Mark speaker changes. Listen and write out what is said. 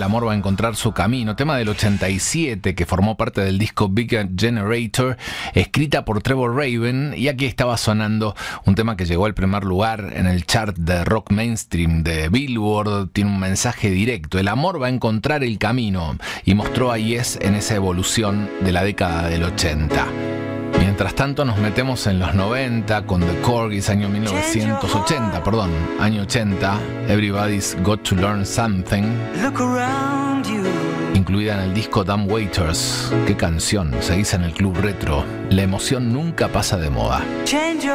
Speaker 1: El amor va a encontrar su camino, tema del 87 que formó parte del disco Big Generator, escrita por Trevor Rabin, y aquí estaba sonando un tema que llegó al primer lugar en el chart de rock mainstream de Billboard. Tiene un mensaje directo: el amor va a encontrar el camino, y mostró a Yes en esa evolución de la década del 80. Mientras tanto nos metemos en los 90 con The Corgis, año 80, Everybody's Got to Learn Something, incluida en el disco Dumb Waiters. Qué canción, se dice en el Club Retro, la emoción nunca pasa de moda.